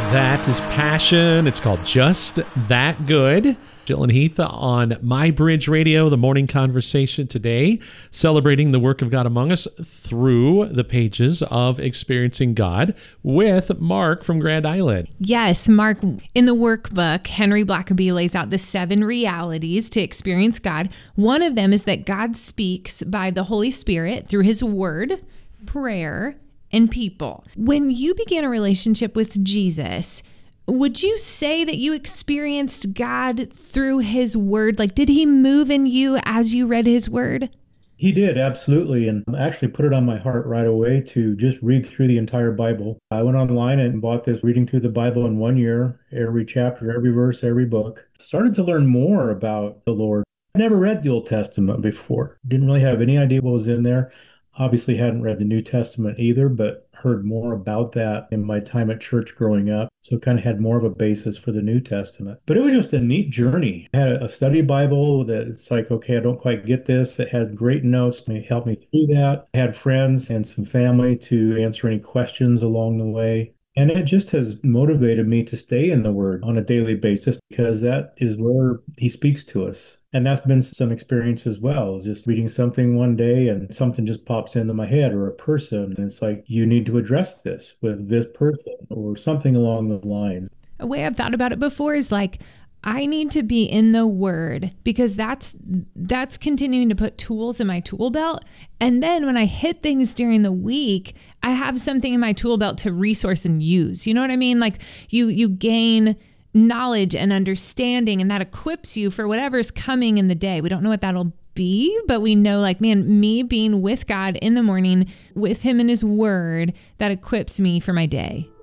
That is Passion. It's called Just That Good. Jill and Heath on My Bridge Radio, the morning conversation today, celebrating the work of God among us through the pages of Experiencing God with Mark from Grand Island. Yes, Mark, in the workbook, Henry Blackaby lays out the 7 realities to experience God. One of them is that God speaks by the Holy Spirit through his word, prayer, and people. When you began a relationship with Jesus, would you say that you experienced God through his word? Like, did he move in you as you read his word? He did, absolutely. And I actually put it on my heart right away to just read through the entire Bible. I went online and bought this Reading Through the Bible in 1 year, every chapter, every verse, every book. Started to learn more about the Lord. I never read the Old Testament before. Didn't really have any idea what was in there. Obviously hadn't read the New Testament either, but heard more about that in my time at church growing up. So kind of had more of a basis for the New Testament. But it was just a neat journey. I had a study Bible that it's like, okay, I don't quite get this. It had great notes to help me through that. I had friends and some family to answer any questions along the way. And it just has motivated me to stay in the Word on a daily basis because that is where He speaks to us. And that's been some experience as well, just reading something one day and something just pops into my head or a person. And it's like, you need to address this with this person or something along those lines. A way I've thought about it before is like, I need to be in the word because that's continuing to put tools in my tool belt. And then when I hit things during the week, I have something in my tool belt to resource and use. You know what I mean? Like you gain knowledge and understanding, and that equips you for whatever's coming in the day. We don't know what that'll be, but we know, like, man, me being with God in the morning, with him in his word, that equips me for my day.